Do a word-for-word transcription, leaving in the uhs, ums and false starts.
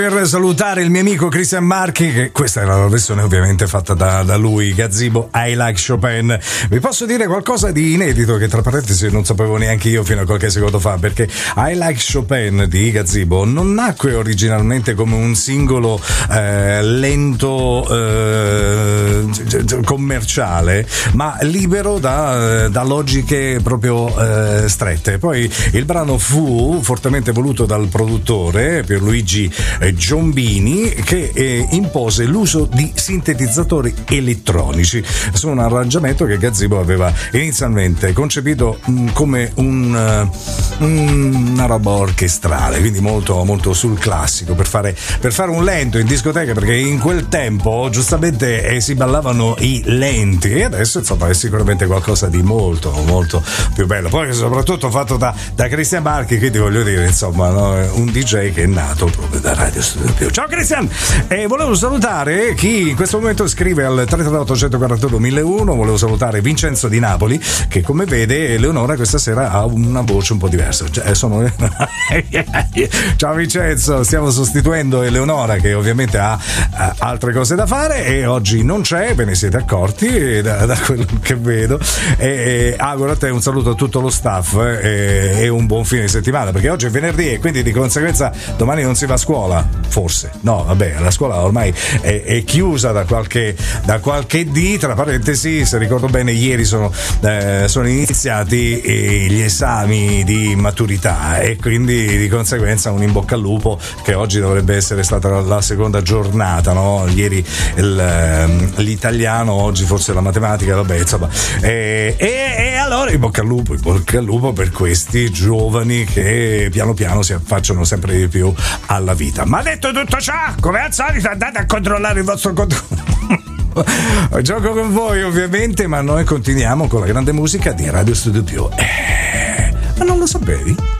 Per salutare il mio amico Christian Marchi, che questa è la versione ovviamente fatta da, da lui, Gazzibo, I Like Chopin. Vi posso dire qualcosa di inedito che tra parentesi non sapevo neanche io fino a qualche secondo fa, perché I Like Chopin di Gazzibo non nacque originalmente come un singolo eh, lento eh, commerciale, ma libero da, da logiche proprio eh, strette. Poi il brano fu fortemente voluto dal produttore Pierluigi Giombini, che eh, impose l'uso di sintetizzatori elettronici su un arrangiamento che Gazzibo aveva inizialmente concepito mh, come un, uh, una roba orchestrale, quindi molto, molto sul classico, per fare, per fare un lento in discoteca, perché in quel tempo giustamente eh, si ballavano i lenti, e adesso insomma è sicuramente qualcosa di molto molto più bello, poi soprattutto fatto da, da Christian Marchi, quindi voglio dire insomma, no? Un D J che è nato proprio da Radio Studio Più. Ciao Christian, e volevo salutare chi in questo momento scrive al tre tre otto uno quattro due uno zero uno. Volevo salutare Vincenzo di Napoli, che come vede Eleonora questa sera ha una voce un po' diversa, cioè, sono... Ciao Vincenzo, stiamo sostituendo Eleonora, che ovviamente ha, ha altre cose da fare e oggi non c'è, ve ne siete accorti da, da quello che vedo, e, e auguro a te un saluto a tutto lo staff e, e un buon fine di settimana, perché oggi è venerdì e quindi di conseguenza domani non si va a scuola, forse, no vabbè, la scuola ormai è, è chiusa da qualche da qualche dì, tra parentesi, se ricordo bene ieri sono, eh, sono iniziati eh, gli esami di maturità, e quindi di conseguenza un in bocca al lupo, che oggi dovrebbe essere stata la, la seconda giornata, no? Ieri il, l'italiano, oggi forse la matematica, vabbè insomma, e, e, e allora in bocca al lupo, in bocca al lupo per questi giovani che piano piano si affacciano sempre di più alla vita. Ma detto tutto ciò, come al solito andate a controllare il vostro controllo. Gioco con voi ovviamente, ma noi continuiamo con la grande musica di Radio Studio Più. Eh, ma non lo sapevi?